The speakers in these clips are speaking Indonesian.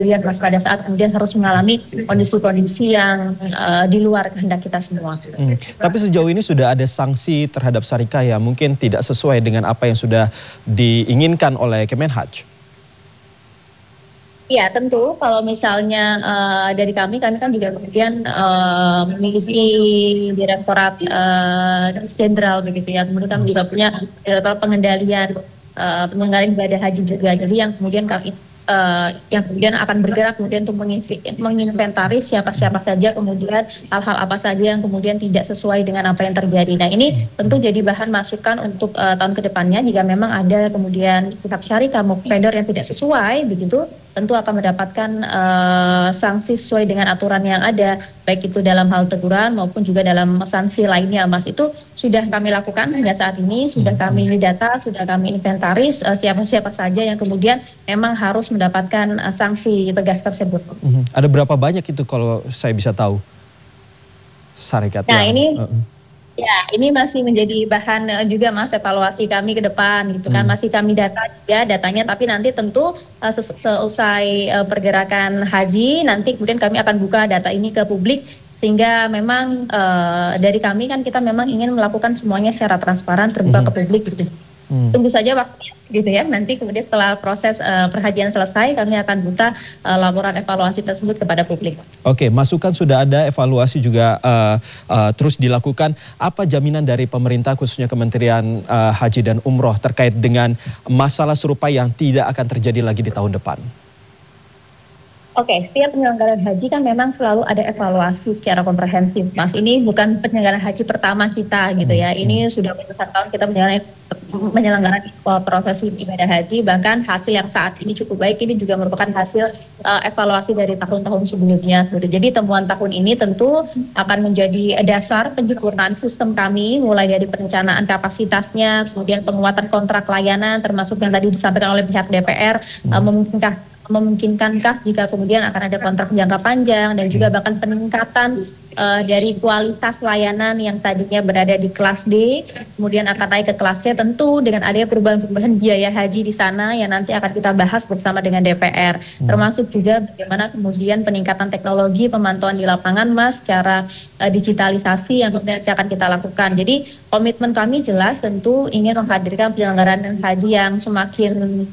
Mas, pada saat kemudian harus mengalami kondisi-kondisi yang di luar kehendak kita semua. Tapi sejauh ini sudah ada sanksi terhadap Sarika ya, mungkin tidak sesuai dengan apa yang sudah diinginkan oleh Kemenhaj. Iya tentu kalau misalnya dari kami kan juga kemudian memiliki direktorat jenderal begitu ya, kemudian kami juga punya direktorat pengendalian penyelenggaraan ibadah haji juga, jadi yang kemudian kami yang kemudian akan bergerak kemudian untuk menginventaris siapa-siapa saja, kemudian hal-hal apa saja yang kemudian tidak sesuai dengan apa yang terjadi. Nah ini tentu jadi bahan masukan untuk tahun kedepannya jika memang ada kemudian pihak syarikat maupun vendor yang tidak sesuai begitu, tentu akan mendapatkan sanksi sesuai dengan aturan yang ada, baik itu dalam hal teguran maupun juga dalam sanksi lainnya, Mas. Itu sudah kami lakukan hingga saat ini, sudah kami data, sudah kami inventaris siapa-siapa saja yang kemudian memang harus mendapatkan sanksi tegas tersebut. Ada berapa banyak itu kalau saya bisa tahu? Syarikat nah yang, ini masih menjadi bahan juga, Mas, evaluasi kami ke depan gitu kan. Masih kami data juga datanya, tapi nanti tentu seusai pergerakan haji nanti kemudian kami akan buka data ini ke publik, sehingga memang dari kami kan kita memang ingin melakukan semuanya secara transparan, terbuka ke publik gitu. Tunggu saja waktunya gitu ya, nanti kemudian setelah proses perhajian selesai kami akan buka laporan evaluasi tersebut kepada publik. Oke, masukan sudah ada, evaluasi juga terus dilakukan. Apa jaminan dari pemerintah khususnya Kementerian Haji dan Umroh terkait dengan masalah serupa yang tidak akan terjadi lagi di tahun depan? Oke, setiap penyelenggaraan haji kan memang selalu ada evaluasi secara komprehensif, Mas. Ini bukan penyelenggaraan haji pertama kita gitu ya. Ini sudah belasan tahun kita menyelenggarakan proses ibadah haji, bahkan hasil yang saat ini cukup baik ini juga merupakan hasil evaluasi dari tahun-tahun sebelumnya. Jadi temuan tahun ini tentu akan menjadi dasar penyempurnaan sistem kami, mulai dari perencanaan kapasitasnya, kemudian penguatan kontrak layanan, termasuk yang tadi disampaikan oleh pihak DPR, memungkinkankah jika kemudian akan ada kontrak jangka panjang, dan juga bahkan peningkatan dari kualitas layanan yang tadinya berada di kelas D kemudian akan naik ke kelas C, tentu dengan adanya perubahan-perubahan biaya haji di sana yang nanti akan kita bahas bersama dengan DPR, termasuk juga bagaimana kemudian peningkatan teknologi pemantauan di lapangan, Mas, secara digitalisasi yang kemudian akan kita lakukan. Jadi komitmen kami jelas, tentu ingin menghadirkan penyelenggaraan haji yang semakin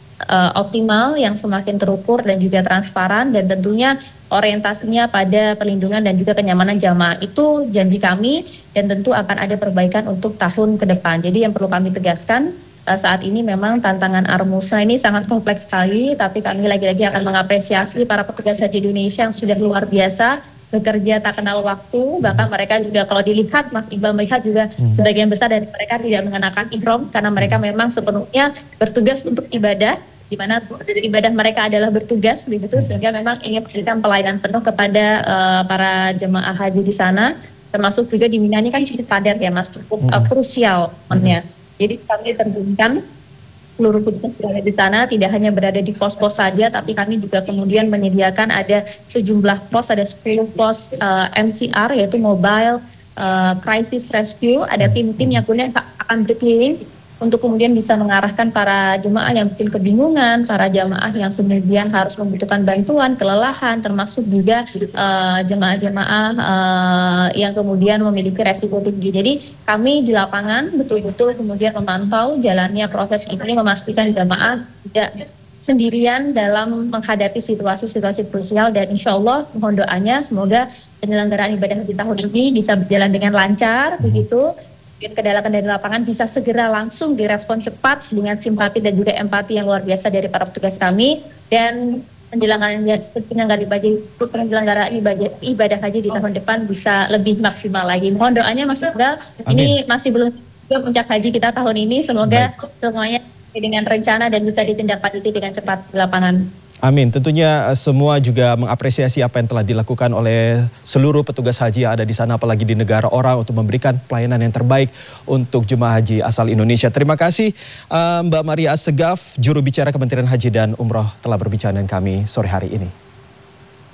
optimal, yang semakin terukur dan juga transparan, dan tentunya orientasinya pada perlindungan dan juga kenyamanan jamaah. Itu janji kami, dan tentu akan ada perbaikan untuk tahun ke depan. Jadi yang perlu kami tegaskan, saat ini memang tantangan Armusna ini sangat kompleks sekali, tapi kami lagi-lagi akan mengapresiasi para petugas haji Indonesia yang sudah luar biasa bekerja tak kenal waktu. Bahkan mereka juga kalau dilihat, Mas Iqbal melihat juga sebagian besar dari mereka tidak mengenakan ihram karena mereka memang sepenuhnya bertugas untuk ibadah, di mana ibadah mereka adalah bertugas begitu, sehingga memang ingin memberikan pelayanan penuh kepada para jemaah haji di sana, termasuk juga di Mina ini kan cukup padat ya, Mas, cukup krusial momennya. Jadi kami terjunkan seluruh petugas berada di sana, tidak hanya berada di pos-pos saja, tapi kami juga kemudian menyediakan ada sejumlah pos, ada 10 pos MCR, yaitu Mobile Crisis Rescue. Ada tim-tim yang kemudian akan berkeliling untuk kemudian bisa mengarahkan para jemaah yang mungkin kebingungan, para jemaah yang kemudian harus membutuhkan bantuan, kelelahan, termasuk juga jemaah-jemaah yang kemudian memiliki resiko tinggi. Jadi kami di lapangan betul-betul kemudian memantau jalannya proses ini, memastikan jemaah tidak sendirian dalam menghadapi situasi-situasi krusial, dan insya Allah mohon doanya semoga penyelenggaraan ibadah di tahun ini bisa berjalan dengan lancar begitu. Kedalaman dari lapangan bisa segera langsung direspon cepat dengan simpati dan juga empati yang luar biasa dari para petugas kami, dan penyelenggaraan ibadah haji di tahun depan bisa lebih maksimal lagi. Mohon doanya, Mas Iqbal. Ini masih belum juga puncak haji kita tahun ini, semoga semuanya dengan rencana dan bisa ditindaklanjuti dengan cepat di lapangan. Amin. Tentunya semua juga mengapresiasi apa yang telah dilakukan oleh seluruh petugas haji yang ada di sana, apalagi di negara orang, untuk memberikan pelayanan yang terbaik untuk jemaah haji asal Indonesia. Terima kasih Mbak Maria Assegaf, juru bicara Kementerian Haji dan Umroh, telah berbincang dengan kami sore hari ini.